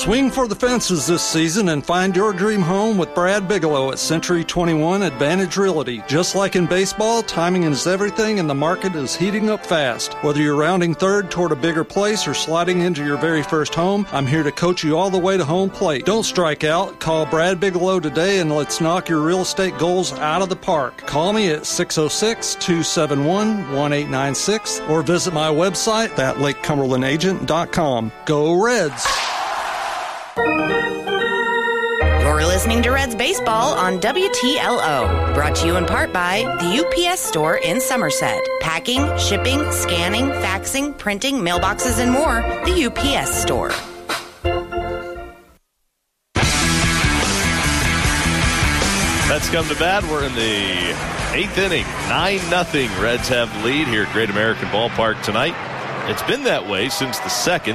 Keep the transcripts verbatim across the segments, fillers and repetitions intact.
Swing for the fences this season and find your dream home with Brad Bigelow at Century twenty-one Advantage Realty. Just like in baseball, timing is everything and the market is heating up fast. Whether you're rounding third toward a bigger place or sliding into your very first home, I'm here to coach you all the way to home plate. Don't strike out. Call Brad Bigelow today and let's knock your real estate goals out of the park. Call me at six oh six, two seven one, one eight nine six or visit my website at lake cumberland agent dot com. Go Reds! You're listening to Reds Baseball on W T L O. Brought to you in part by the U P S Store in Somerset. Packing, shipping, scanning, faxing, printing, mailboxes, and more. The U P S Store. Let's come to bat. We're in the eighth inning. nine nothing. Reds have the lead here at Great American Ballpark tonight. It's been that way since the second.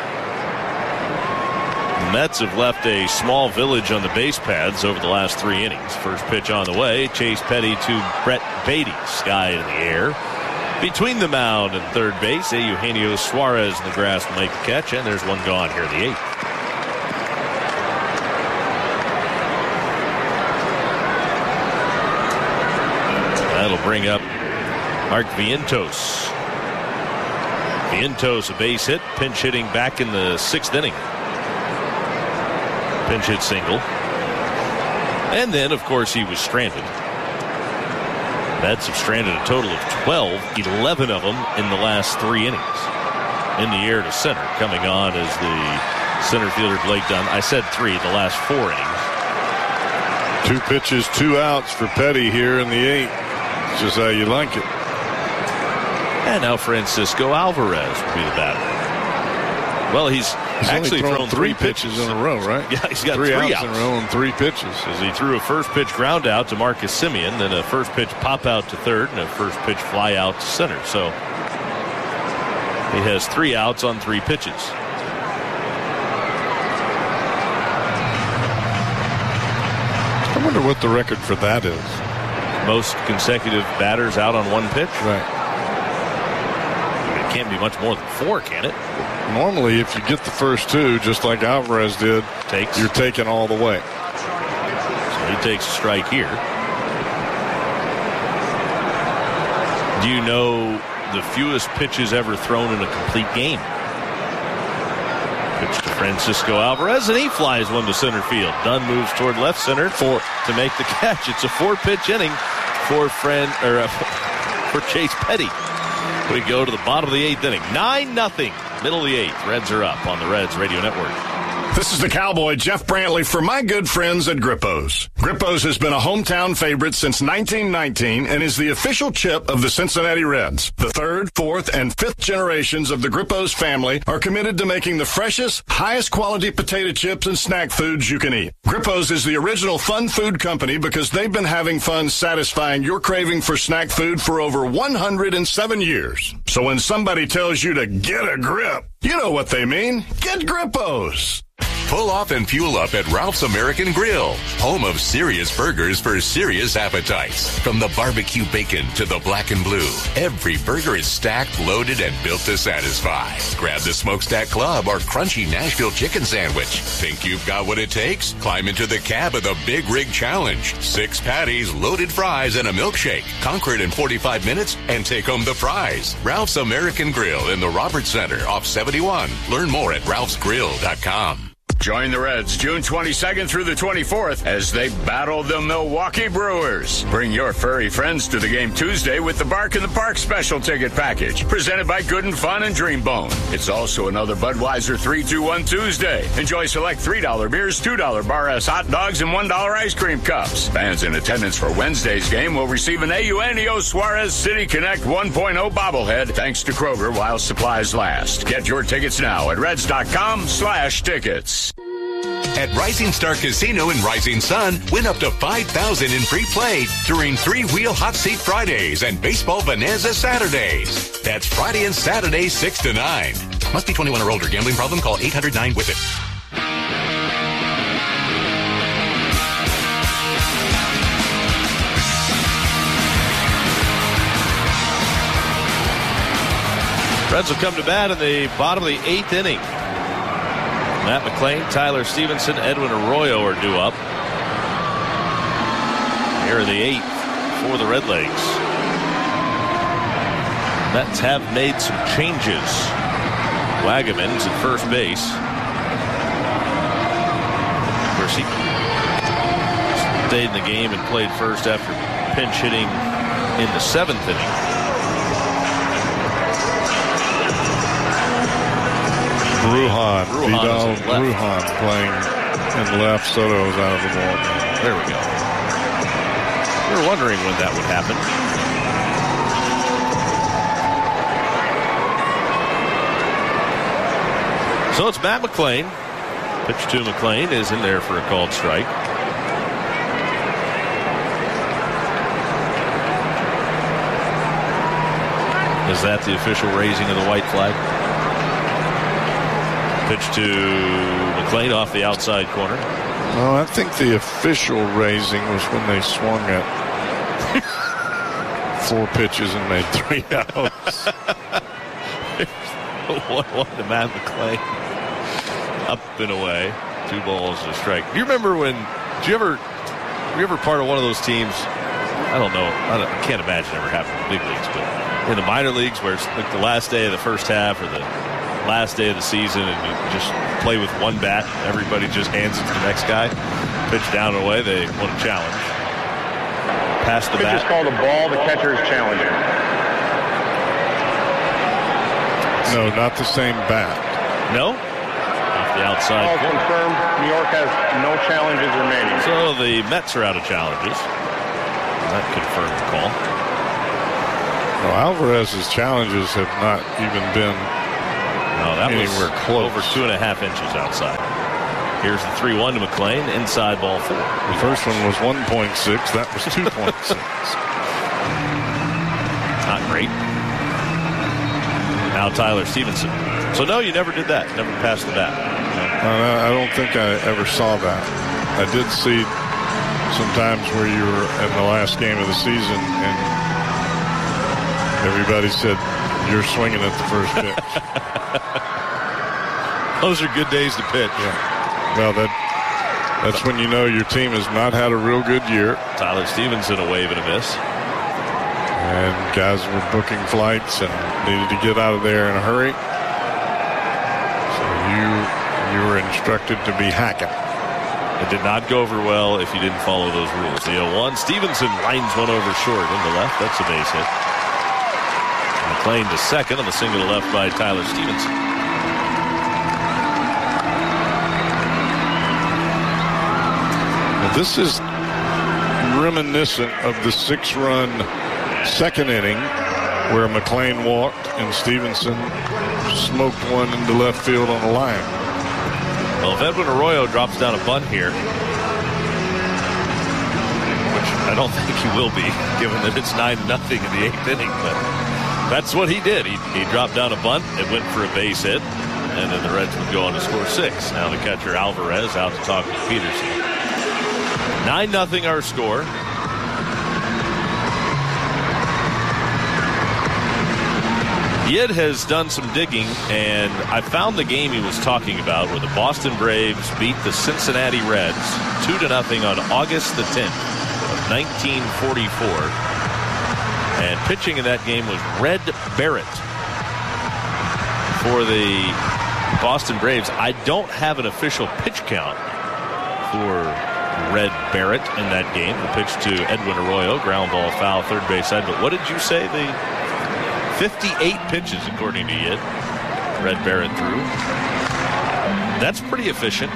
The Mets have left a small village on the base paths over the last three innings. First pitch on the way. Chase Petty to Brett Beatty. Sky in the air. Between the mound and third base, Eugenio Suarez in the grass will make the catch, and there's one gone here in the eighth. That'll bring up Mark Vientos. Vientos, a base hit, pinch hitting back in the sixth inning. Pinch hit single. And then, of course, he was stranded. Mets have stranded a total of twelve, eleven of them in the last three innings. In the air to center, coming on as the center fielder Blake Dunn. I said three, the last four innings. Two pitches, two outs for Petty here in the eighth. It's just how you like it. And now Francisco Alvarez will be the batter. Well, he's, he's actually thrown, thrown three, three pitches pitches in a row, right? Yeah, he's got three, three outs, outs in a row and three pitches. As he threw a first pitch ground out to Marcus Semien, then a first pitch pop out to third, and a first pitch fly out to center. So he has three outs on three pitches. I wonder what the record for that is. Most consecutive batters out on one pitch. Right. It can't be much more than four, can it? Normally, if you get the first two, just like Alvarez did, Takes. you're taking all the way. So he takes a strike here. Do you know the fewest pitches ever thrown in a complete game? Pitch to Francisco Alvarez, and he flies one to center field. Dunn moves toward left center for to make the catch. It's a four-pitch inning for friend or uh, for Chase Petty. We go to the bottom of the eighth inning. nine nothing. Middle of the eighth. Reds are up on the Reds Radio Network. This is the Cowboy, Jeff Brantley, for my good friends at Grippo's. Grippo's has been a hometown favorite since nineteen nineteen and is the official chip of the Cincinnati Reds. The third, fourth, and fifth generations of the Grippo's family are committed to making the freshest, highest quality potato chips and snack foods you can eat. Grippo's is the original fun food company because they've been having fun satisfying your craving for snack food for over one hundred seven years. So when somebody tells you to get a grip, you know what they mean. Get Grippo's. Pull off and fuel up at Ralph's American Grill, home of serious burgers for serious appetites. From the barbecue bacon to the black and blue, every burger is stacked, loaded, and built to satisfy. Grab the Smokestack Club or crunchy Nashville chicken sandwich. Think you've got what it takes? Climb into the cab of the Big Rig Challenge. Six patties, loaded fries, and a milkshake. Conquer it in forty-five minutes and take home the prize. Ralph's American Grill in the Roberts Center off seventy-one. Learn more at ralphs grill dot com. Join the Reds June twenty-second through the twenty-fourth as they battle the Milwaukee Brewers. Bring your furry friends to the game Tuesday with the Bark in the Park special ticket package, presented by Good and Fun and Dreambone. It's also another Budweiser three two one Tuesday. Enjoy select three dollar beers, two dollar Bar S hot dogs, and one dollar ice cream cups. Fans in attendance for Wednesday's game will receive an Eugenio Suarez City Connect one point oh bobblehead thanks to Kroger while supplies last. Get your tickets now at reds dot com slash tickets. At Rising Star Casino in Rising Sun, win up to five thousand dollars in free play during three-wheel hot seat Fridays and baseball bonanza Saturdays. That's Friday and Saturday, six to nine. Must be twenty-one or older. Gambling problem? Call eight hundred nine with it. Reds will come to bat in the bottom of the eighth inning. Matt McLean, Tyler Stevenson, Edwin Arroyo are due up. Here are the eight for the Redlegs. Mets have made some changes. Wagaman's at first base. Of course, he stayed in the game and played first after pinch hitting in the seventh inning. Brujan, Brujan Vidal is in left. Brujan playing in left. Soto's out of the ball. There we go. We were wondering when that would happen. So it's Matt McLean. Pitch to McLean is in there for a called strike. Is that the official raising of the white flag? Pitch to McLean off the outside corner. No, I think the official raising was when they swung at four pitches and made three outs. one one to Matt McLean. Up and away. Two balls and a strike. Do you remember when, did you ever, were you ever part of one of those teams? I don't know. I, don't, I can't imagine it ever happened in the big leagues, but in the minor leagues where it's like the last day of the first half or the last day of the season and you just play with one bat. Everybody just hands it to the next guy. Pitch down and away. They want a challenge. Pass the Pitch bat. is called a ball. The catcher is challenging. No, not the same bat. No? Off the outside. All corner. confirmed. New York has no challenges remaining. So the Mets are out of challenges. That confirmed the call. No, Alvarez's challenges have not even been No, that anywhere was close. over two and a half inches outside. Here's the three one to McLean. Inside ball four. The first one was one point six. That was two point six. Not great. Now Tyler Stevenson. So no, you never did that. Never passed the bat. Uh, I don't think I ever saw that. I did see sometimes where you were in the last game of the season and everybody said you're swinging at the first pitch. Those are good days to pitch. Yeah. Well, that that's when you know your team has not had a real good year. Tyler Stevenson a wave and a miss. And guys were booking flights and needed to get out of there in a hurry. So you you were instructed to be hacking. It did not go over well if you didn't follow those rules. The oh one. Stevenson lines one over short into left. That's a base hit. McLean to second on the single to left by Tyler Stevenson. Now this is reminiscent of the six-run second inning where McLean walked and Stevenson smoked one into left field on the line. Well, if Edwin Arroyo drops down a bunt here, which I don't think he will be, given that it's nine nothing in the eighth inning, but that's what he did. He, he dropped down a bunt, it went for a base hit, and then the Reds would go on to score six. Now the catcher Alvarez out to talk with Peterson. nine nothing our score. Yid has done some digging, and I found the game he was talking about where the Boston Braves beat the Cincinnati Reds two to nothing on August the tenth of nineteen forty-four. And pitching in that game was Red Barrett for the Boston Braves. I don't have an official pitch count for Red Barrett in that game. The pitch to Edwin Arroyo, ground ball foul, third base side. But what did you say? The fifty-eight pitches, according to Yid, Red Barrett threw. That's pretty efficient.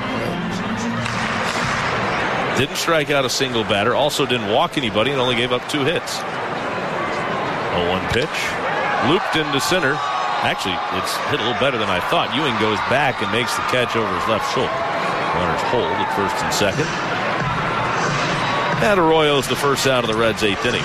Didn't strike out a single batter. Also didn't walk anybody and only gave up two hits. oh one pitch. Looped into center. Actually, it's hit a little better than I thought. Ewing goes back and makes the catch over his left shoulder. Runners hold at first and second. And Arroyo's the first out of the Reds' eighth inning.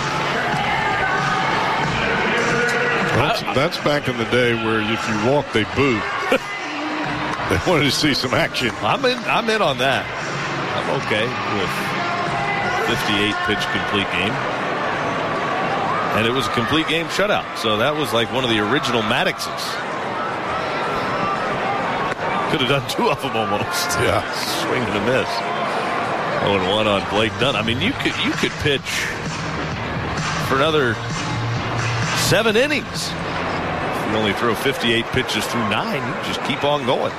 That's, that's back in the day where if you walk, they boo. They wanted to see some action. I'm in. I'm in on that. I'm okay with fifty-eight pitch complete game, and it was a complete game shutout. So that was like one of the original Maddoxes. Could have done two of them almost. Yeah. Swing and a miss. oh and one on Blake Dunn. I mean, you could you could pitch for another seven innings. If you only throw fifty-eight pitches through nine, you just keep on going.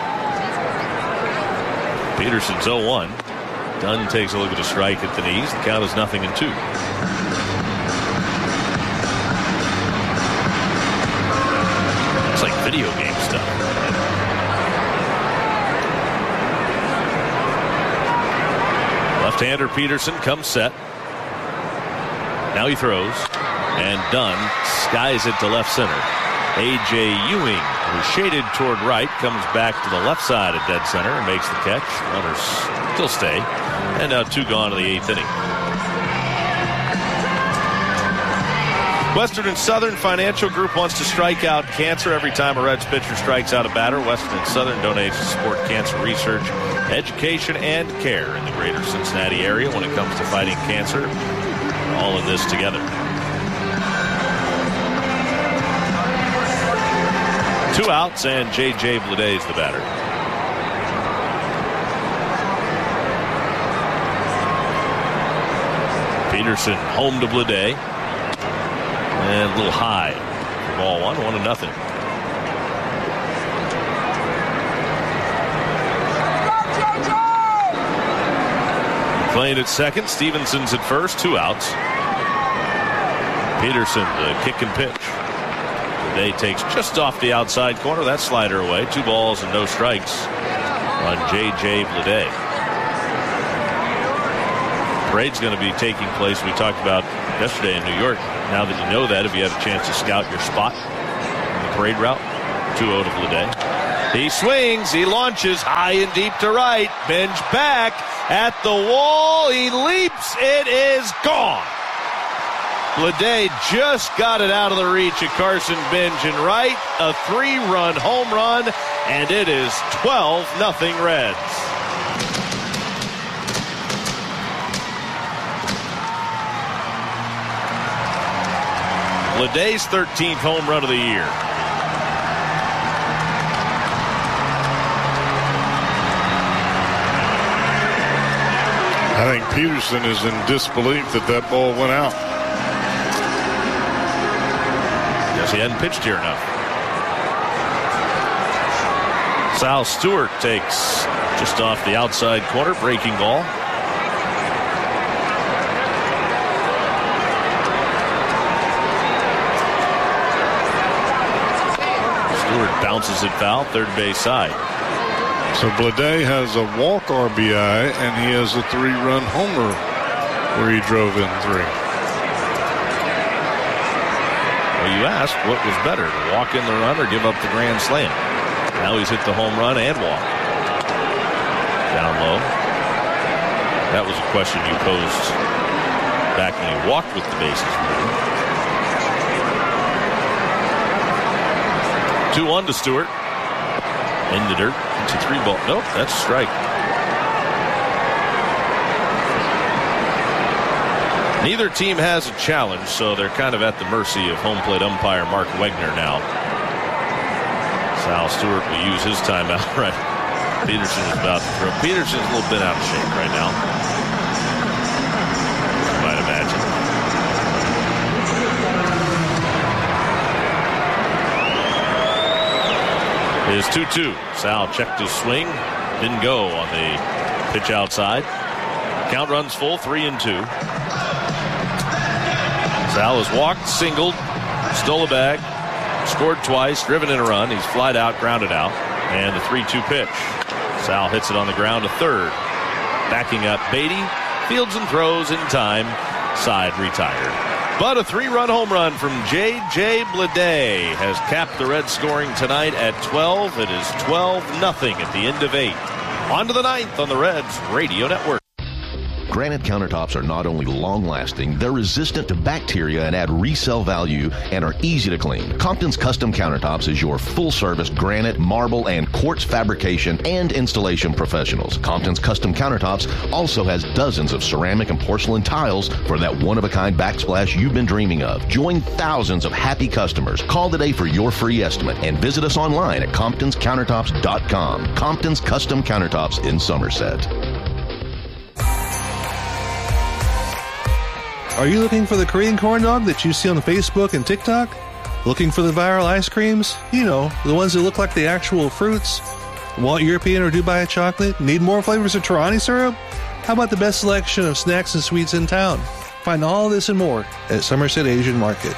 Peterson's oh one. Dunn takes a look at a strike at the knees. The count is nothing and two. It's like video game stuff. Left-hander Peterson comes set. Now he throws. And Dunn skies it to left center. A J Ewing, who's shaded toward right, comes back to the left side of dead center and makes the catch. Runners still stay. And now two gone in the eighth inning. Western and Southern Financial Group wants to strike out cancer. Every time a Reds pitcher strikes out a batter, Western and Southern donates to support cancer research, education, and care in the greater Cincinnati area when it comes to fighting cancer. All of this together. Two outs, and J J Bleday is the batter. Peterson home to Bleday. And a little high. Ball one, one to nothing. Playing at second, Stevenson's at first, two outs. Peterson, the kick and pitch. Bleday takes just off the outside corner. That slider away. Two balls and no strikes on J J Bleday. Parade's going to be taking place. We talked about yesterday in New York. Now that you know that, if you had a chance to scout your spot on the parade route, two oh to Bleday. He swings. He launches high and deep to right. Benj back at the wall. He leaps. It is gone. Bleday just got it out of the reach of Carson Benj in right. A three-run home run, and it is twelve nothing Reds. Bleday's thirteenth home run of the year. I think Peterson is in disbelief that that ball went out. Guess he hadn't pitched here enough. Sal Stewart takes just off the outside corner, breaking ball. Bounces it foul, third base side. So Bleday has a walk R B I, and he has a three-run homer where he drove in three. Well, you asked what was better, to walk in the run or give up the grand slam. Now he's hit the home run and walk. Down low. That was a question you posed back when he walked with the bases moving. two one to Stewart. In the dirt. It's a three ball. Nope, that's a strike. Neither team has a challenge, so they're kind of at the mercy of home plate umpire Mark Wegner now. Sal Stewart will use his timeout right. Peterson is about to throw. Peterson's a little bit out of shape right now. You might imagine. It is two two. Sal checked his swing. Didn't go on the pitch outside. Count runs full, three and two. Sal has walked, singled, stole a bag, scored twice, driven in a run. He's flied out, grounded out. And the three two pitch. Sal hits it on the ground to third. Backing up Beatty. Fields and throws in time. Side retired. But a three-run home run from J J Bleday has capped the Reds scoring tonight at twelve. It is twelve nothing at the end of eight. On to the ninth on the Reds Radio Network. Granite countertops are not only long-lasting, they're resistant to bacteria and add resale value and are easy to clean. Compton's Custom Countertops is your full-service granite, marble, and quartz fabrication and installation professionals. Compton's Custom Countertops also has dozens of ceramic and porcelain tiles for that one-of-a-kind backsplash you've been dreaming of. Join thousands of happy customers. Call today for your free estimate and visit us online at comptons countertops dot com. Compton's Custom Countertops in Somerset. Are you looking for the Korean corn dog that you see on Facebook and TikTok? Looking for the viral ice creams? You know, the ones that look like the actual fruits? Want European or Dubai chocolate? Need more flavors of Torani syrup? How about the best selection of snacks and sweets in town? Find all this and more at Somerset Asian Market.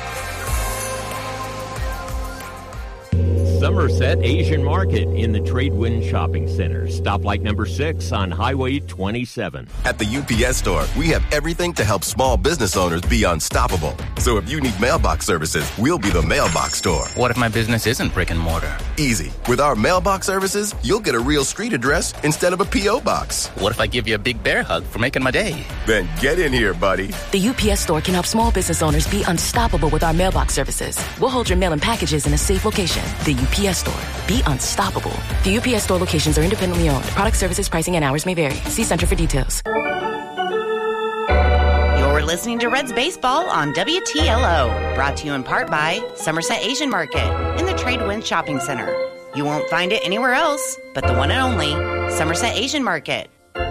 Somerset Asian Market in the Tradewind Shopping Center. Stoplight number six on Highway twenty-seven. At the U P S Store, we have everything to help small business owners be unstoppable. So if you need mailbox services, we'll be the mailbox store. What if my business isn't brick and mortar? Easy. With our mailbox services, you'll get a real street address instead of a P O box. What if I give you a big bear hug for making my day? Then get in here, buddy. The U P S Store can help small business owners be unstoppable with our mailbox services. We'll hold your mail and packages in a safe location. The U P S Store. Be unstoppable. The U P S Store locations are independently owned. Product, services, pricing, and hours may vary. See Center for details. You're listening to Reds Baseball on W T L O. Brought to you in part by Somerset Asian Market in the Tradewind Shopping Center. You won't find it anywhere else but the one and only Somerset Asian Market.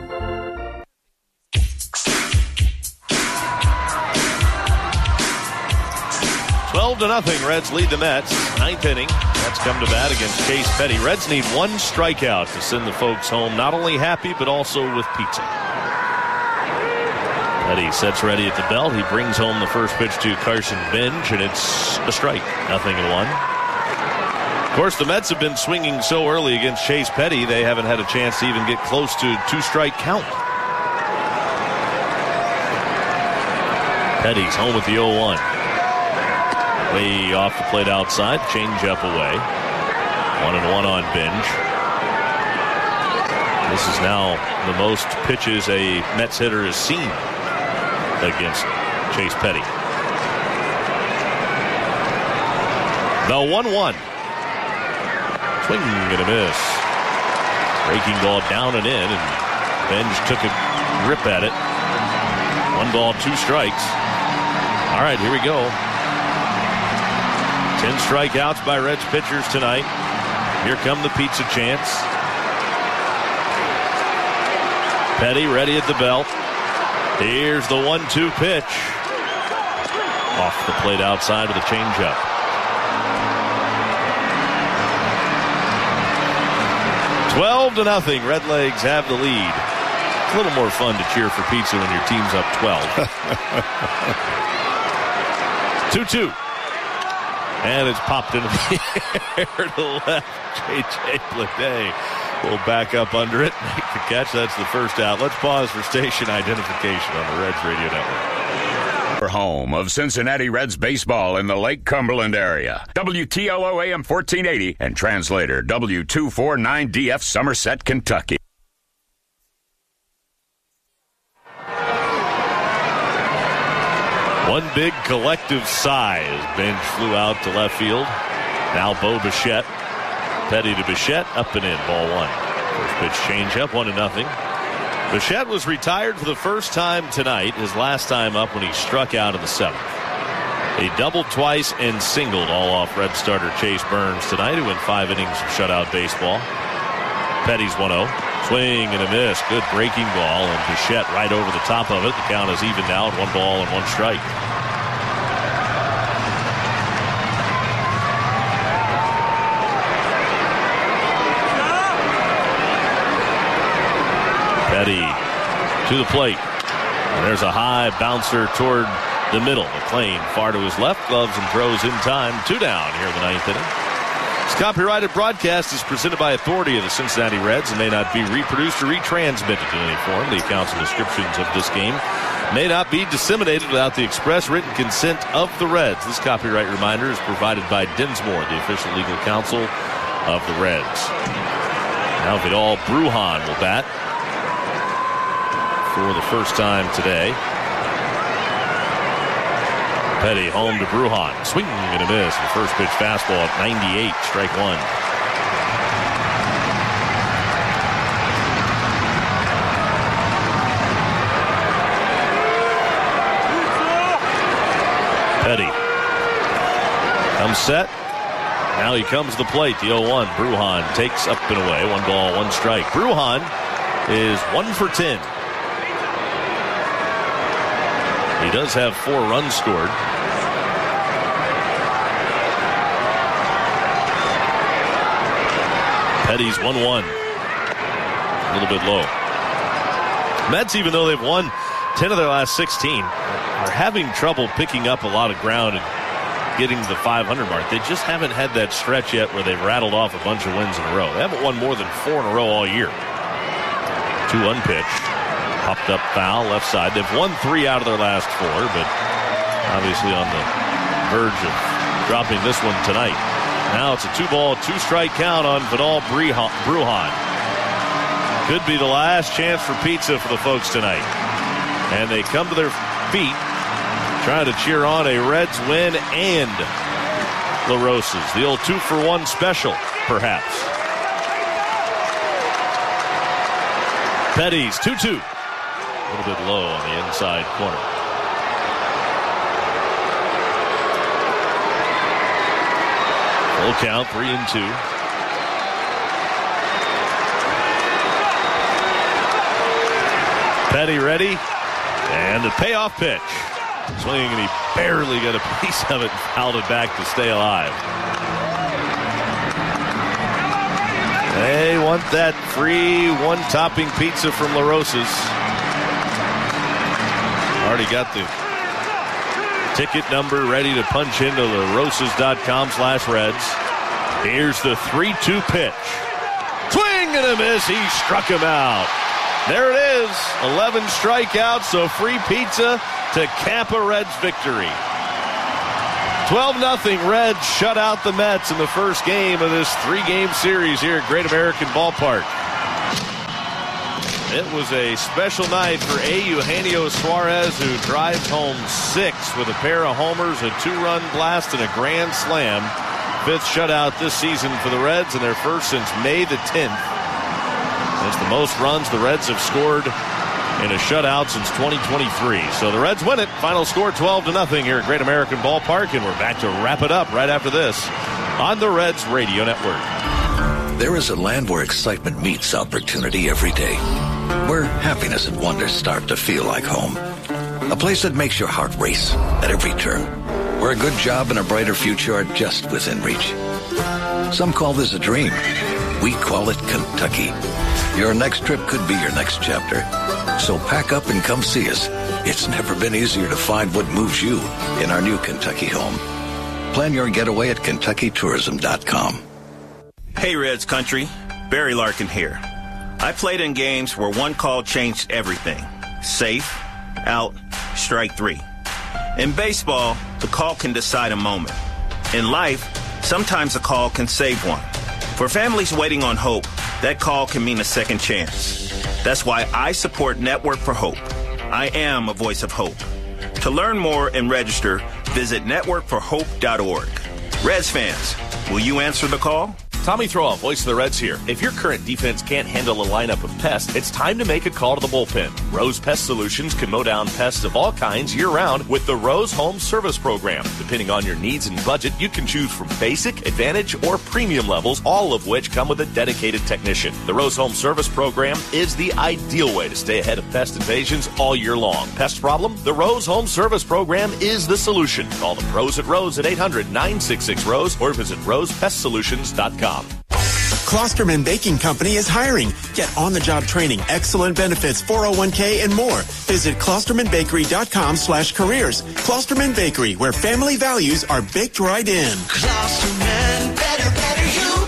twelve to nothing. Reds lead the Mets. Ninth inning. Mets come to bat against Chase Petty. Reds need one strikeout to send the folks home not only happy but also with pizza. Petty sets ready at the belt. He brings home the first pitch to Carson Bench, and it's a strike. Nothing in one. Of course, the Mets have been swinging so early against Chase Petty, they haven't had a chance to even get close to two-strike count. Petty's home with the oh one. Way off the plate outside. Change up away. One and one on Bench. This is now the most pitches a Mets hitter has seen against Chase Petty. The one one. Swing and a miss. Breaking ball down and in, and Bench took a grip at it. One ball, two strikes. All right, here we go. Ten strikeouts by Reds pitchers tonight. Here come the pizza chants. Petty ready at the belt. Here's the one two pitch. Off the plate outside with a changeup. twelve to nothing. Redlegs have the lead. It's a little more fun to cheer for pizza when your team's up twelve. two two. And it's popped into the air to the left. J J Bleday will back up under it, make the catch. That's the first out. Let's pause for station identification on the Reds Radio Network. Home of Cincinnati Reds baseball in the Lake Cumberland area. W T L O A M fourteen eighty and translator W two forty-nine D F Somerset, Kentucky. One big collective sigh as Bench flew out to left field. Now Bo Bichette. Petty to Bichette. Up and in. Ball one. First pitch change up. One to nothing. Bichette was retired for the first time tonight. His last time up when he struck out in the seventh. He doubled twice and singled all off Red starter Chase Burns tonight, who went five innings of shutout baseball. Petty's one oh. Swing and a miss. Good breaking ball, and Bichette right over the top of it. The count is even now at one ball and one strike. Petty to the plate. And there's a high bouncer toward the middle. McLean far to his left. Gloves and throws in time. Two down here in the ninth inning. This copyrighted broadcast is presented by authority of the Cincinnati Reds and may not be reproduced or retransmitted in any form. The accounts and descriptions of this game may not be disseminated without the express written consent of the Reds. This copyright reminder is provided by Dinsmore, the official legal counsel of the Reds. Now Vidal Brujan will bat. for the first time today. Petty home to Brujan. Swing and a miss. The first pitch fastball at ninety-eight, strike one. Petty comes set. Now he comes to the plate. The oh one. Brujan takes up and away. One ball, one strike. Brujan is one for ten. He does have four runs scored. Petty's one one. A little bit low. Mets, even though they've won ten of their last sixteen, are having trouble picking up a lot of ground and getting to the five hundred mark. They just haven't had that stretch yet where they've rattled off a bunch of wins in a row. They haven't won more than four in a row all year. Two unpitched. Popped up foul, left side. They've won three out of their last four, but obviously on the verge of dropping this one tonight. Now it's a two-ball, two-strike count on Vidal Brujan. Could be the last chance for pizza for the folks tonight. And they come to their feet, trying to cheer on a Reds win and La Rosa's. The old two-for-one special, perhaps. Petty's two two. A little bit low on the inside corner. Full count, three and two. Petty ready. And the payoff pitch. Swinging, and he barely got a piece of it and fouled it back to stay alive. They want that free one-topping pizza from La Rosa's. Already got the ticket number ready to punch into la rosas dot com slash Reds. Here's the three two pitch. Swing and a miss. He struck him out. There it is. eleven strikeouts, so free pizza to cap a Reds victory. twelve nothing Reds shut out the Mets in the first game of this three-game series here at Great American Ballpark. It was a special night for A. Eugenio Suarez, who drives home six with a pair of homers, a two-run blast, and a grand slam. Fifth shutout this season for the Reds, and their first since May the tenth. That's the most runs the Reds have scored in a shutout since twenty twenty-three. So the Reds win it. Final score twelve to nothing here at Great American Ballpark, and we're back to wrap it up right after this on the Reds Radio Network. There is a land where excitement meets opportunity every day, where happiness and wonder start to feel like home. A place that makes your heart race at every turn, where a good job and a brighter future are just within reach. Some call this a dream. We call it Kentucky. Your next trip could be your next chapter. So pack up and come see us. It's never been easier to find what moves you in our new Kentucky home. Plan your getaway at Kentucky Tourism dot com. Hey, Reds country. Barry Larkin here. I played in games where one call changed everything. Safe, out, strike three. In baseball, the call can decide a moment. In life, sometimes a call can save one. For families waiting on hope, that call can mean a second chance. That's why I support Network for Hope. I am a voice of hope. To learn more and register, visit network for hope dot org. Reds fans, will you answer the call? Tommy Throwoff, voice of the Reds here. If your current defense can't handle a lineup of pests, it's time to make a call to the bullpen. Rose Pest Solutions can mow down pests of all kinds year-round with the Rose Home Service Program. Depending on your needs and budget, you can choose from basic, advantage, or premium levels, all of which come with a dedicated technician. The Rose Home Service Program is the ideal way to stay ahead of pest invasions all year long. Pest problem? The Rose Home Service Program is the solution. Call the pros at Rose at eight hundred, nine six six, ROSE or visit rose pest solutions dot com. Klosterman Baking Company is hiring. Get on-the-job training, excellent benefits, four oh one k, and more. Visit klosterman bakery dot com slash careers. Klosterman Bakery, where family values are baked right in. Klosterman, better, better, you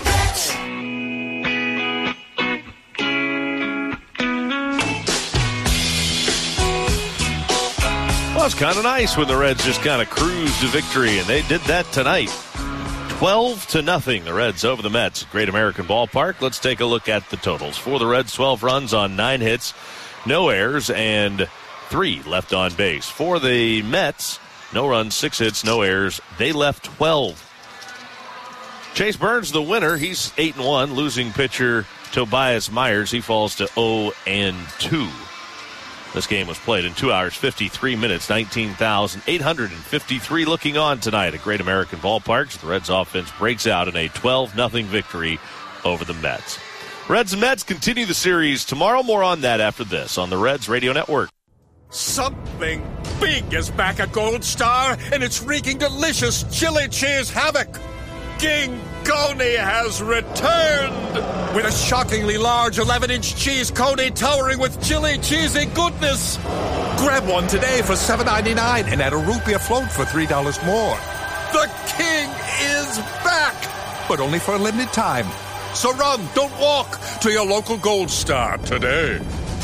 bet. Well, it's kind of nice when the Reds just kind of cruise to victory, and they did that tonight. twelve to nothing, the Reds over the Mets. Great American Ballpark. Let's take a look at the totals. For the Reds, twelve runs on nine hits. no errors, and three left on base. For the Mets, no runs, six hits, no errors. They left twelve. Chase Burns, the winner. He's eight and one. Losing pitcher Tobias Myers, he falls to oh and two. This game was played in two hours, fifty-three minutes, nineteen thousand eight hundred fifty-three looking on tonight at Great American Ballpark. The Reds offense breaks out in a twelve nothing victory over the Mets. Reds and Mets continue the series tomorrow. More on that after this on the Reds Radio Network. Something big is back at Gold Star, and it's wreaking delicious chili cheese havoc. King Coney has returned with a shockingly large eleven-inch cheese coney towering with chili cheesy goodness. Grab one today for seven ninety-nine and add a root beer float for three dollars more. The king is back, but only for a limited time. So run, don't walk, to your local Gold Star today.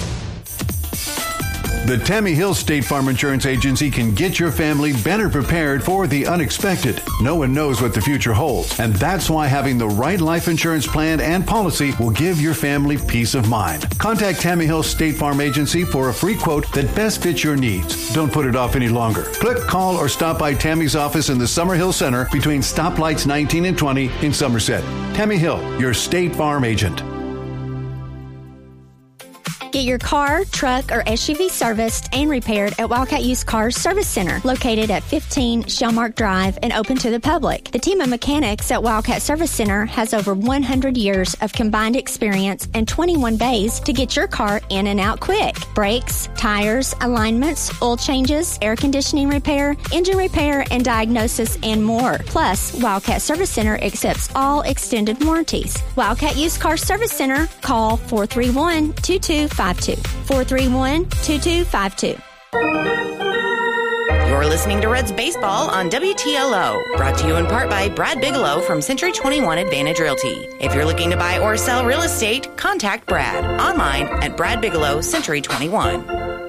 The Tammy Hill State Farm Insurance Agency can get your family better prepared for the unexpected. No one knows what the future holds, and that's why having the right life insurance plan and policy will give your family peace of mind. Contact Tammy Hill State Farm Agency for a free quote that best fits your needs. Don't put it off any longer. Click, call, or stop by Tammy's office in the Summerhill Center between stoplights nineteen and twenty in Somerset. Tammy Hill, your State Farm agent. Get your car, truck, or S U V serviced and repaired at Wildcat Used Cars Service Center, located at fifteen Shellmark Drive and open to the public. The team of mechanics at Wildcat Service Center has over one hundred years of combined experience and twenty-one bays to get your car in and out quick. Brakes, tires, alignments, oil changes, air conditioning repair, engine repair, and diagnosis, and more. Plus, Wildcat Service Center accepts all extended warranties. Wildcat Used Cars Service Center, call four three one, two two five two. four three one, two two five two. You're listening to Reds Baseball on W T L O, brought to you in part by Brad Bigelow from Century twenty-one Advantage Realty. If you're looking to buy or sell real estate, contact Brad online at Brad Bigelow Century twenty-one.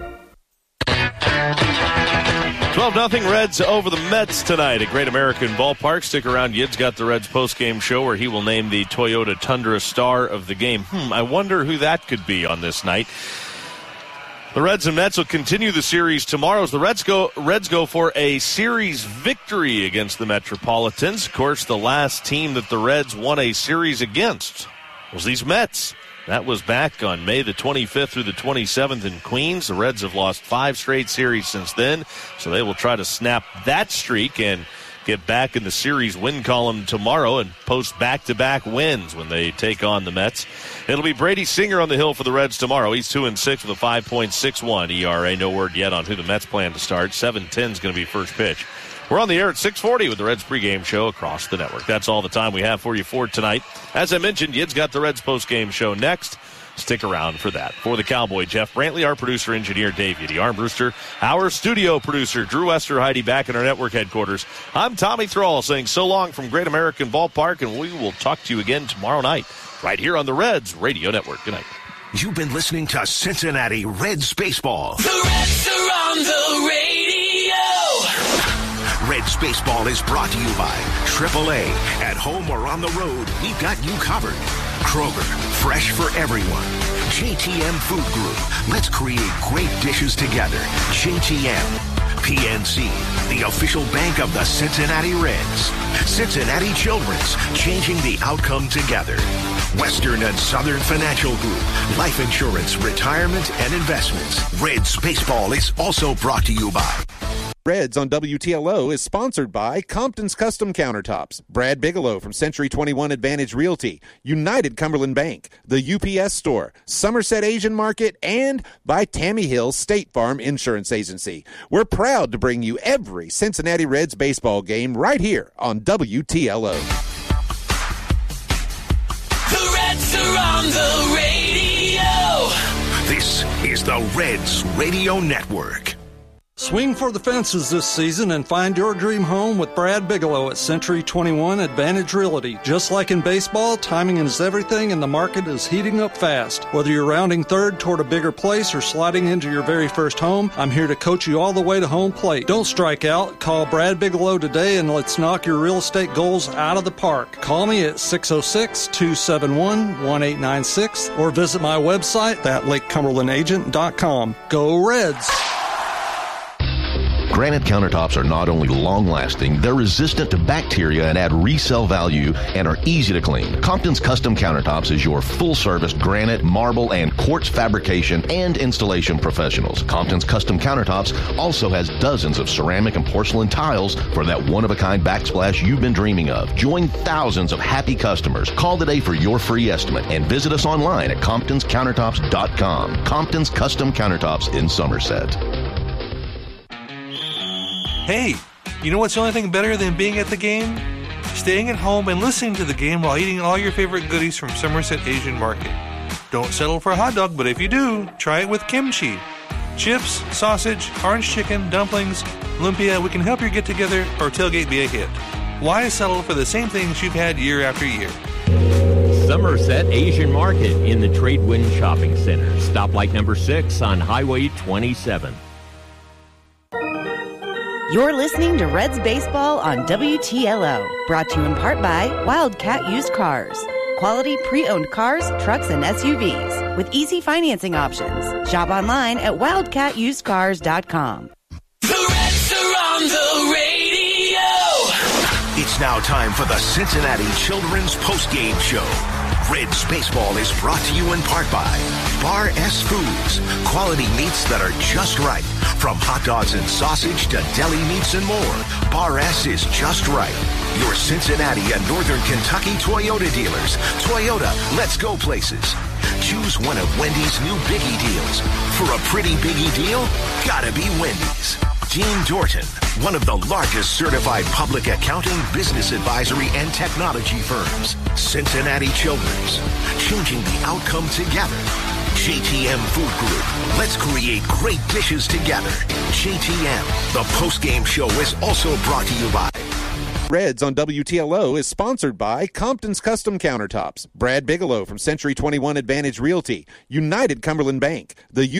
twelve nothing Reds over the Mets tonight at Great American Ballpark. Stick around. Yid's got the Reds postgame show where he will name the Toyota Tundra star of the game. Hmm, I wonder who that could be on this night. The Reds and Mets will continue the series tomorrow as the Reds go, Reds go for a series victory against the Metropolitans. Of course, the last team that the Reds won a series against was these Mets. That was back on May the twenty-fifth through the twenty-seventh in Queens. The Reds have lost five straight series since then, so they will try to snap that streak and get back in the series win column tomorrow and post back-to-back wins when they take on the Mets. It'll be Brady Singer on the hill for the Reds tomorrow. He's two and six with a five point six one E R A. No word yet on who the Mets plan to start. seven ten is going to be first pitch. We're on the air at six forty with the Reds pregame show across the network. That's all the time we have for you for tonight. As I mentioned, Yid's got the Reds postgame show next. Stick around for that. For the Cowboy, Jeff Brantley, our producer, engineer, Dave Yiddy Armbruster, our studio producer, Drew Westerheide, back in our network headquarters. I'm Tommy Thrall saying so long from Great American Ballpark, and we will talk to you again tomorrow night right here on the Reds Radio Network. Good night. You've been listening to Cincinnati Reds Baseball. The Reds are on the radio. Reds Baseball is brought to you by triple A. At home or on the road, we've got you covered. Kroger, fresh for everyone. J T M Food Group, let's create great dishes together. J T M. P N C, the official bank of the Cincinnati Reds. Cincinnati Children's, changing the outcome together. Western and Southern Financial Group, life insurance, retirement, and investments. Reds Baseball is also brought to you by Reds on W T L O is sponsored by Compton's Custom Countertops, Brad Bigelow from Century twenty-one Advantage Realty, United Cumberland Bank, the U P S Store, Somerset Asian Market, and by Tammy Hill State Farm Insurance Agency. We're proud to bring you every Cincinnati Reds baseball game right here on W T L O. The Reds are on the radio. This is the Reds Radio Network. Swing for the fences this season and find your dream home with Brad Bigelow at Century twenty-one Advantage Realty. Just like in baseball, timing is everything and the market is heating up fast. Whether you're rounding third toward a bigger place or sliding into your very first home, I'm here to coach you all the way to home plate. Don't strike out. Call Brad Bigelow today and let's knock your real estate goals out of the park. Call me at six oh six, two seven one, one eight nine six or visit my website at lake cumberland agent dot com. Go Reds! Granite countertops are not only long-lasting, they're resistant to bacteria and add resale value and are easy to clean. Compton's Custom Countertops is your full-service granite, marble, and quartz fabrication and installation professionals. Compton's Custom Countertops also has dozens of ceramic and porcelain tiles for that one-of-a-kind backsplash you've been dreaming of. Join thousands of happy customers. Call today for your free estimate and visit us online at comptons countertops dot com. Compton's Custom Countertops in Somerset. Hey, you know what's the only thing better than being at the game? Staying at home and listening to the game while eating all your favorite goodies from Somerset Asian Market. Don't settle for a hot dog, but if you do, try it with kimchi. Chips, sausage, orange chicken, dumplings, lumpia, we can help your get-together or tailgate be a hit. Why settle for the same things you've had year after year? Somerset Asian Market in the Tradewind Shopping Center. Stoplight number six on Highway twenty-seven. You're listening to Reds Baseball on W T L O, brought to you in part by Wildcat Used Cars. Quality pre-owned cars, trucks, and S U Vs with easy financing options. Shop online at wildcat used cars dot com. The Reds are on the radio. It's now time for the Cincinnati Children's Postgame Show. Reds Baseball is brought to you in part by Bar S Foods. Quality meats that are just right. From hot dogs and sausage to deli meats and more, Bar S is just right. Your Cincinnati and Northern Kentucky Toyota dealers. Toyota, let's go places. Choose one of Wendy's new Biggie deals. For a pretty Biggie deal, gotta be Wendy's. Dean Dorton, one of the largest certified public accounting, business advisory, and technology firms. Cincinnati Children's, changing the outcome together. J T M Food Group, let's create great dishes together. J T M, the postgame show is also brought to you by Reds on W T L O is sponsored by Compton's Custom Countertops, Brad Bigelow from Century twenty-one Advantage Realty, United Cumberland Bank, the